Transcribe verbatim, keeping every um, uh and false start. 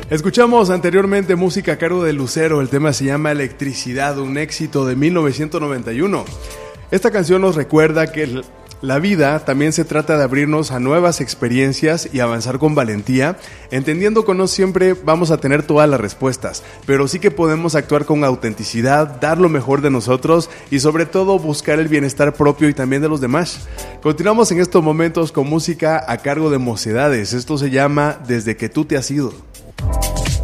Escuchamos anteriormente música a cargo de Lucero, el tema se llama Electricidad, un éxito de mil novecientos noventa y uno. Esta canción nos recuerda que la vida también se trata de abrirnos a nuevas experiencias y avanzar con valentía, entendiendo que no siempre vamos a tener todas las respuestas, pero sí que podemos actuar con autenticidad, dar lo mejor de nosotros y sobre todo buscar el bienestar propio y también de los demás. Continuamos en estos momentos con música a cargo de Mocedades, esto se llama Desde que tú te has ido.